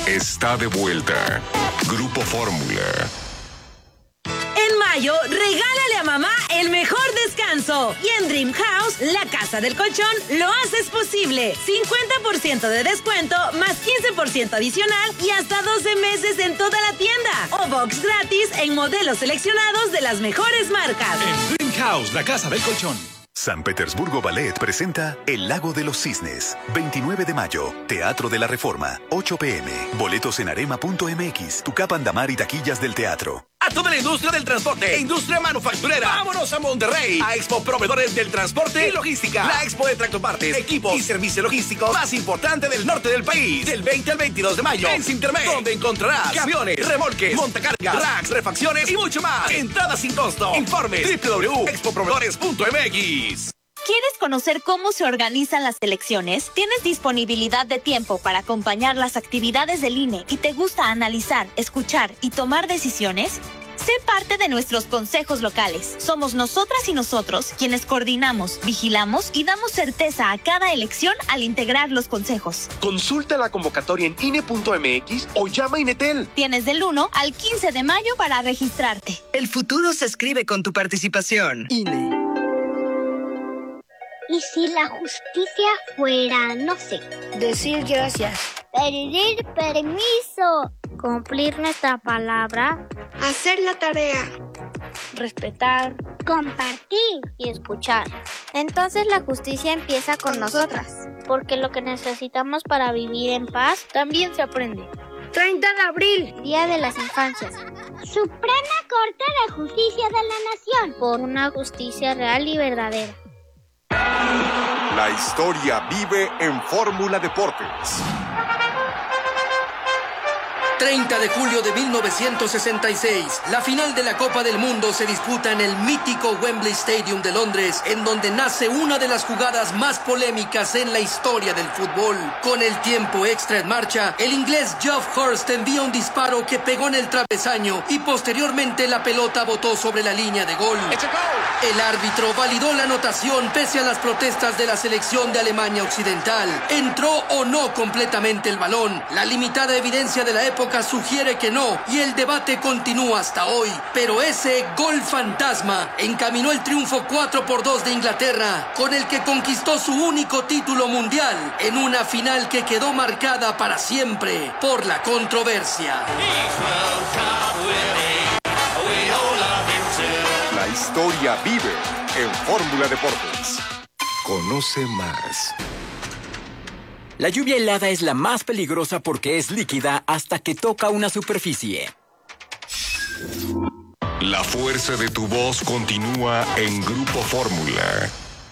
está de vuelta. Grupo Fórmula. En mayo, regálale a mamá el mejor descanso. Y en Dream House, la casa del colchón, lo haces posible. 50% de descuento, más 15% adicional y hasta 12 meses en toda la tienda. O box gratis en modelos seleccionados de las mejores marcas. En Dream House, la casa del colchón. San Petersburgo Ballet presenta El Lago de los Cisnes. 29 de mayo, Teatro de la Reforma, 8 p.m. Boletos en arema.mx, Tucap Andamar y taquillas del teatro. A toda la industria del transporte e industria manufacturera. Vámonos a Monterrey, a Expo Proveedores del Transporte y Logística. La expo de tractopartes, equipos y servicio logístico más importante del norte del país. Del 20 al 22 de mayo en Sintermex, donde encontrarás camiones, remolques, montacargas, racks, refacciones y mucho más. Entrada sin costo. Informe www.expoproveedores.mx. ¿Quieres conocer cómo se organizan las elecciones? ¿Tienes disponibilidad de tiempo para acompañar las actividades del INE y te gusta analizar, escuchar y tomar decisiones? Sé parte de nuestros consejos locales. Somos nosotras y nosotros quienes coordinamos, vigilamos y damos certeza a cada elección al integrar los consejos. Consulta la convocatoria en INE.mx o llama a Inetel. Tienes del 1 al 15 de mayo para registrarte. El futuro se escribe con tu participación. INE. ¿Y si la justicia fuera, no sé, decir gracias, pedir permiso, cumplir nuestra palabra, hacer la tarea, respetar, compartir y escuchar? Entonces la justicia empieza con nosotras, porque lo que necesitamos para vivir en paz también se aprende. 30 de abril, Día de las Infancias. Suprema Corte de Justicia de la Nación, por una justicia real y verdadera. La historia vive en Fórmula Deportes. 30 de julio de 1966, la final de la Copa del Mundo se disputa en el mítico Wembley Stadium de Londres, en donde nace una de las jugadas más polémicas en la historia del fútbol. Con el tiempo extra en marcha, el inglés Geoff Hurst envía un disparo que pegó en el travesaño y posteriormente la pelota botó sobre la línea de gol. El árbitro validó la anotación pese a las protestas de la selección de Alemania Occidental. ¿Entró o no completamente el balón? La limitada evidencia de la época sugiere que no, y el debate continúa hasta hoy. Pero ese gol fantasma encaminó el triunfo 4-2 de Inglaterra, con el que conquistó su único título mundial, en una final que quedó marcada para siempre por la controversia. La historia vive en Fórmula Deportes. Conoce más. La lluvia helada es la más peligrosa porque es líquida hasta que toca una superficie. La fuerza de tu voz continúa en Grupo Fórmula.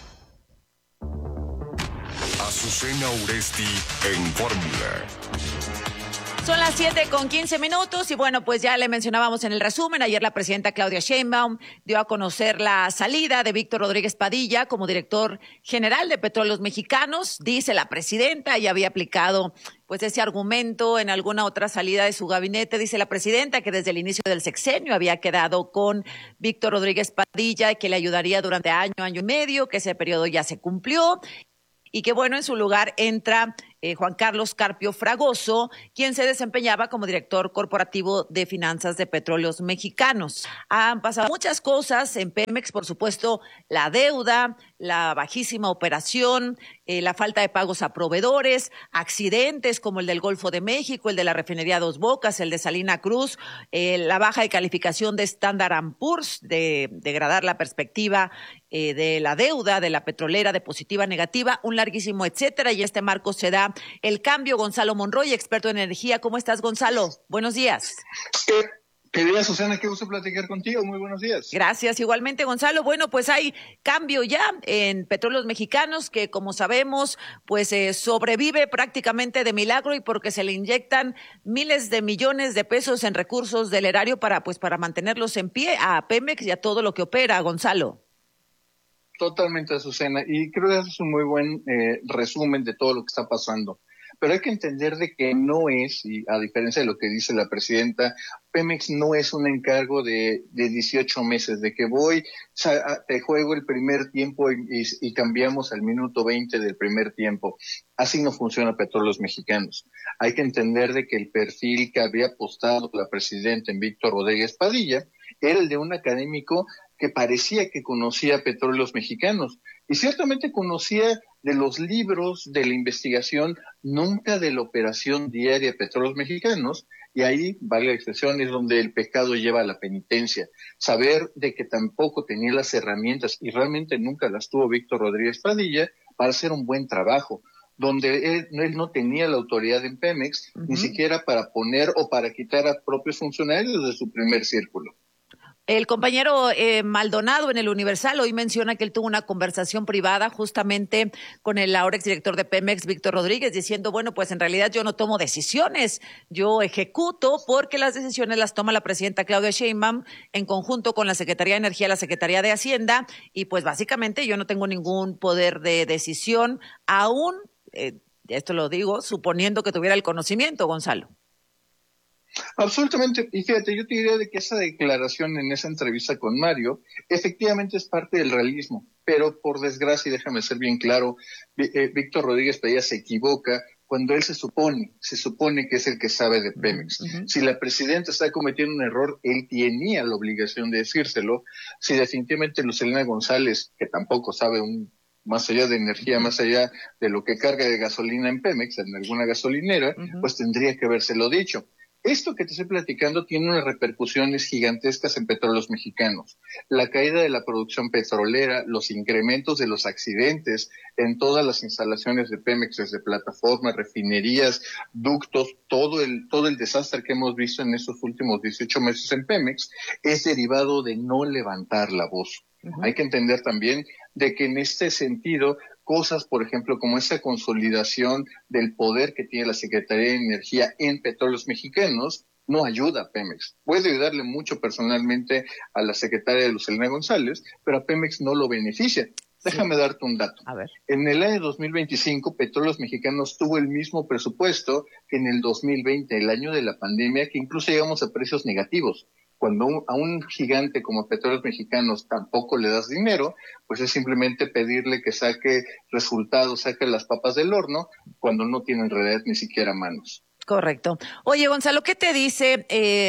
Azucena Uresti en Fórmula. Son las 7:15 y bueno, pues ya le mencionábamos en el resumen, ayer la presidenta Claudia Sheinbaum dio a conocer la salida de Víctor Rodríguez Padilla como director general de Petróleos Mexicanos. Dice la presidenta, y había aplicado pues ese argumento en alguna otra salida de su gabinete. Dice la presidenta que desde el inicio del sexenio había quedado con Víctor Rodríguez Padilla y que le ayudaría durante año y medio, que ese periodo ya se cumplió. Y que bueno, en su lugar entra Juan Carlos Carpio Fragoso, quien se desempeñaba como director corporativo de finanzas de Petróleos Mexicanos. Han pasado muchas cosas en Pemex, por supuesto, la deuda, la bajísima operación, la falta de pagos a proveedores, accidentes como el del Golfo de México, el de la refinería Dos Bocas, el de Salina Cruz, la baja de calificación de Standard & Poor's, de degradar la perspectiva de la deuda de la petrolera de positiva a negativa, un larguísimo etcétera, y este marco se da el cambio. Gonzalo Monroy, experto en energía. ¿Cómo estás, Gonzalo? Buenos días. Querida Susana, qué gusto platicar contigo. Muy buenos días. Gracias, igualmente, Gonzalo. Bueno, pues hay cambio ya en Petróleos Mexicanos, que como sabemos, pues sobrevive prácticamente de milagro y porque se le inyectan miles de millones de pesos en recursos del erario para mantenerlos en pie a Pemex y a todo lo que opera, Gonzalo. Totalmente, Azucena, y creo que es un muy buen resumen de todo lo que está pasando. Pero hay que entender de que no es, y a diferencia de lo que dice la presidenta, Pemex no es un encargo de 18 meses, de que te juego el primer tiempo y cambiamos al minuto 20 del primer tiempo. Así no funciona Petróleos Mexicanos. Hay que entender de que el perfil que había apostado la presidenta en Víctor Rodríguez Padilla era el de un académico que parecía que conocía Petróleos Mexicanos, y ciertamente conocía de los libros, de la investigación, nunca de la operación diaria Petróleos Mexicanos, y ahí, vale la expresión, es donde el pecado lleva a la penitencia. Saber de que tampoco tenía las herramientas, y realmente nunca las tuvo Víctor Rodríguez Padilla, para hacer un buen trabajo, donde él no tenía la autoridad en Pemex, ni siquiera para poner o para quitar a propios funcionarios de su primer círculo. El compañero Maldonado en el Universal hoy menciona que él tuvo una conversación privada justamente con el ahora exdirector de Pemex, Víctor Rodríguez, diciendo, bueno, pues en realidad yo no tomo decisiones, yo ejecuto porque las decisiones las toma la presidenta Claudia Sheinbaum en conjunto con la Secretaría de Energía, la Secretaría de Hacienda, y pues básicamente yo no tengo ningún poder de decisión, aún, esto lo digo, suponiendo que tuviera el conocimiento, Gonzalo. Absolutamente, y fíjate, yo te diría de que esa declaración en esa entrevista con Mario efectivamente es parte del realismo, pero por desgracia, y déjame ser bien claro, Víctor Rodríguez Padilla se equivoca cuando él se supone que es el que sabe de Pemex. Si la presidenta está cometiendo un error, él tenía la obligación de decírselo. Si definitivamente Lucelena González, que tampoco sabe más allá de energía, más allá de lo que carga de gasolina en Pemex, en alguna gasolinera, pues tendría que habérselo dicho. Esto que te estoy platicando tiene unas repercusiones gigantescas en Petróleos Mexicanos. La caída de la producción petrolera, los incrementos de los accidentes en todas las instalaciones de Pemex, desde plataformas, refinerías, ductos, todo el desastre que hemos visto en estos últimos 18 meses en Pemex, es derivado de no levantar la voz. Hay que entender también de que en este sentido, cosas, por ejemplo, como esa consolidación del poder que tiene la Secretaría de Energía en Petróleos Mexicanos, no ayuda a Pemex. Puede ayudarle mucho personalmente a la secretaria Lucelena González, pero a Pemex no lo beneficia. Déjame darte un dato. A ver. En el año 2025, Petróleos Mexicanos tuvo el mismo presupuesto que en el 2020, el año de la pandemia, que incluso llegamos a precios negativos. Cuando a un gigante como Petróleos Mexicanos tampoco le das dinero, pues es simplemente pedirle que saque resultados, saque las papas del horno, cuando no tiene en realidad ni siquiera manos. Correcto. Oye, Gonzalo, ¿qué te dice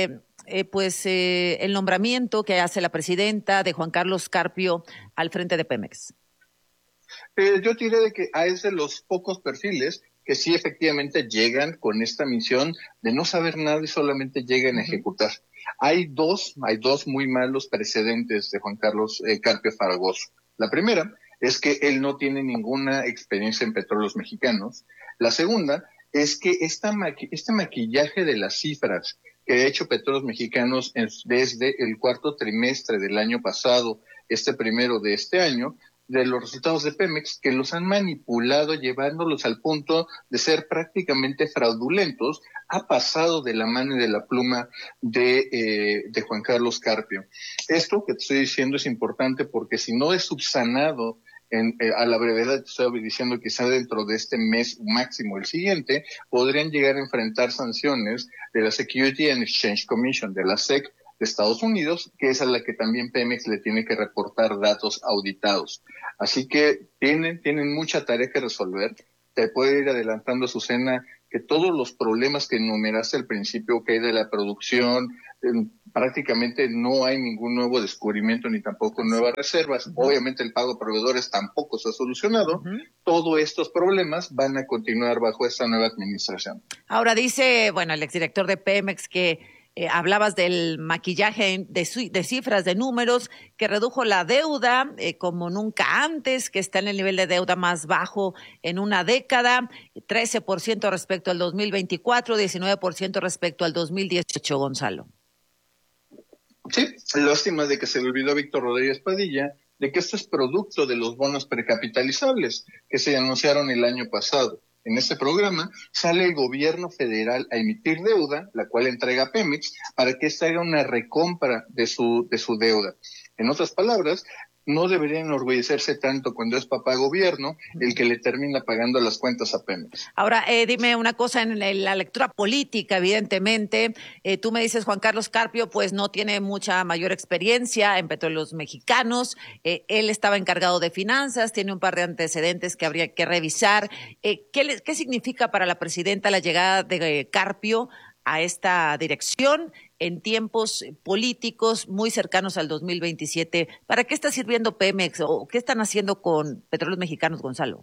el nombramiento que hace la presidenta de Juan Carlos Carpio al frente de Pemex? Yo te diré de que es de los pocos perfiles que sí efectivamente llegan con esta misión de no saber nada y solamente llegan a ejecutar. Hay dos muy malos precedentes de Juan Carlos Carpio Fragoso. La primera es que él no tiene ninguna experiencia en Petróleos Mexicanos. La segunda es que este maquillaje de las cifras que ha hecho Petróleos Mexicanos desde el cuarto trimestre del año pasado, primero de este año, de los resultados de Pemex, que los han manipulado llevándolos al punto de ser prácticamente fraudulentos, ha pasado de la mano y de la pluma de Juan Carlos Carpio. Esto que te estoy diciendo es importante porque si no es subsanado a la brevedad, te estoy diciendo quizá dentro de este mes, máximo el siguiente, podrían llegar a enfrentar sanciones de la Security and Exchange Commission, de la SEC, de Estados Unidos, que es a la que también Pemex le tiene que reportar datos auditados. Así que tienen mucha tarea que resolver. Te puede ir adelantando, Azucena, que todos los problemas que enumeraste al principio, que hay de la producción, prácticamente no hay ningún nuevo descubrimiento ni tampoco nuevas reservas. Obviamente el pago a proveedores tampoco se ha solucionado. Todos estos problemas van a continuar bajo esta nueva administración. Ahora dice, el exdirector de Pemex que hablabas del maquillaje de cifras, de números, que redujo la deuda como nunca antes, que está en el nivel de deuda más bajo en una década, 13% respecto al 2024, 19% respecto al 2018, Gonzalo. Sí, lástima de que se le olvidó a Víctor Rodríguez Padilla de que esto es producto de los bonos precapitalizables que se anunciaron el año pasado. En este programa sale el gobierno federal a emitir deuda, la cual entrega a Pemex, para que ésta haga una recompra de su deuda. En otras palabras, no debería enorgullecerse tanto cuando es papá gobierno el que le termina pagando las cuentas a Pemex. Ahora, dime una cosa, en la lectura política, evidentemente, tú me dices, Juan Carlos Carpio, pues no tiene mucha mayor experiencia en Petróleos Mexicanos, él estaba encargado de finanzas, tiene un par de antecedentes que habría que revisar. ¿Qué significa para la presidenta la llegada de Carpio a esta dirección en tiempos políticos muy cercanos al 2027? ¿Para qué está sirviendo Pemex o qué están haciendo con Petróleos Mexicanos, Gonzalo?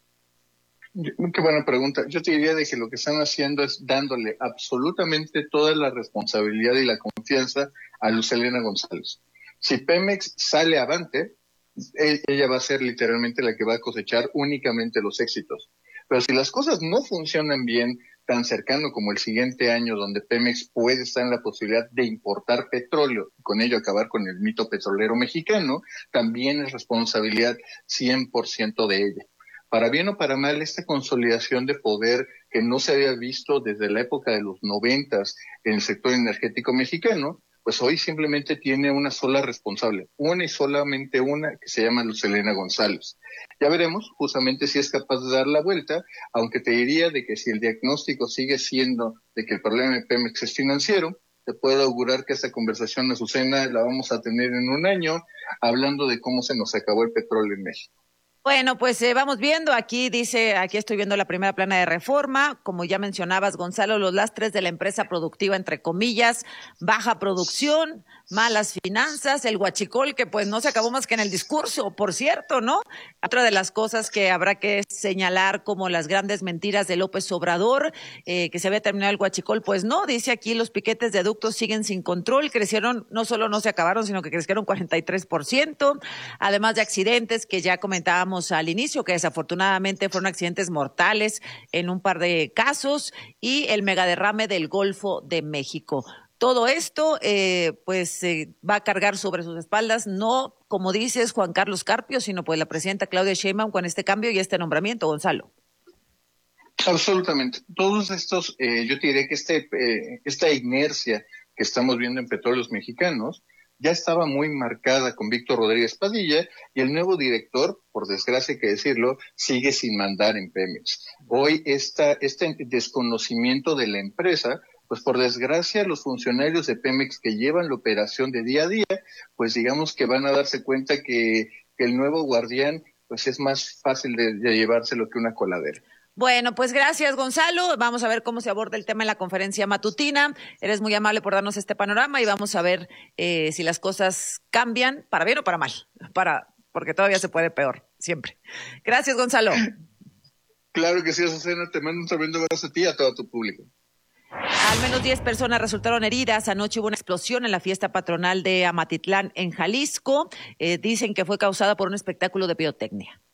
Qué buena pregunta. Yo te diría de que lo que están haciendo es dándole absolutamente toda la responsabilidad y la confianza a Luz Helena González. Si Pemex sale avante, ella va a ser literalmente la que va a cosechar únicamente los éxitos. Pero si las cosas no funcionan bien, tan cercano como el siguiente año, donde Pemex puede estar en la posibilidad de importar petróleo y con ello acabar con el mito petrolero mexicano, también es responsabilidad 100% de ella. Para bien o para mal, esta consolidación de poder que no se había visto desde la época de los 90s en el sector energético mexicano, pues hoy simplemente tiene una sola responsable, una y solamente una, que se llama Luz Helena González. Ya veremos justamente si es capaz de dar la vuelta, aunque te diría de que si el diagnóstico sigue siendo de que el problema de Pemex es financiero, te puedo augurar que esta conversación, Azucena, la vamos a tener en un año, hablando de cómo se nos acabó el petróleo en México. Bueno, pues vamos viendo, aquí estoy viendo la primera plana de Reforma, como ya mencionabas, Gonzalo, los lastres de la empresa productiva, entre comillas, baja producción, malas finanzas, el huachicol, que pues no se acabó más que en el discurso, por cierto, ¿no? Otra de las cosas que habrá que señalar como las grandes mentiras de López Obrador, que se había terminado el huachicol, pues no, dice aquí los piquetes de ductos siguen sin control, crecieron, no solo no se acabaron, sino que crecieron 43%, además de accidentes que ya comentábamos al inicio, que desafortunadamente fueron accidentes mortales en un par de casos, y el megaderrame del Golfo de México. Todo esto va a cargar sobre sus espaldas, no, como dices, Juan Carlos Carpio, sino pues la presidenta Claudia Sheinbaum con este cambio y este nombramiento, Gonzalo. Absolutamente. Todos estos, yo te diré que esta inercia que estamos viendo en Petróleos Mexicanos ya estaba muy marcada con Víctor Rodríguez Padilla, y el nuevo director, por desgracia hay que decirlo, sigue sin mandar en Pemex. Hoy este desconocimiento de la empresa, pues por desgracia los funcionarios de Pemex que llevan la operación de día a día, pues digamos que van a darse cuenta que el nuevo guardián pues es más fácil de llevárselo que una coladera. Bueno, pues gracias, Gonzalo. Vamos a ver cómo se aborda el tema en la conferencia matutina. Eres muy amable por darnos este panorama y vamos a ver si las cosas cambian para bien o para mal, porque todavía se puede peor, siempre. Gracias, Gonzalo. Claro que sí, Azucena. Te mando un tremendo abrazo a ti y a todo tu público. Al menos 10 personas resultaron heridas. Anoche hubo una explosión en la fiesta patronal de Amatitlán, en Jalisco. Dicen que fue causada por un espectáculo de pirotecnia.